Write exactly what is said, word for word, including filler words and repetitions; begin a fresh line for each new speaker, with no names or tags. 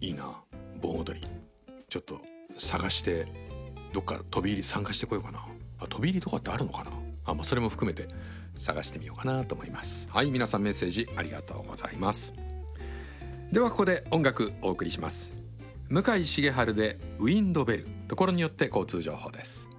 いいな、盆踊り。ちょっと探してどっか飛び入り参加してこようかな。あ、飛び入りとかってあるのかな。あ、まあ、それも含めて探してみようかなと思います。はい、皆さんメッセージありがとうございます。ではここで音楽お送りします。向井重治でウィンドベル。ところによって交通情報です。